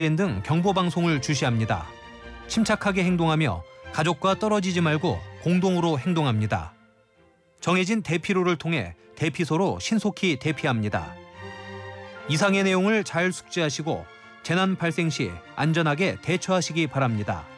등 경보방송을 주시합니다. 침착하게 행동하며 가족과 떨어지지 말고 공동으로 행동합니다. 정해진 대피로를 통해 대피소로 신속히 대피합니다. 이상의 내용을 잘 숙지하시고 재난 발생 시 안전하게 대처하시기 바랍니다.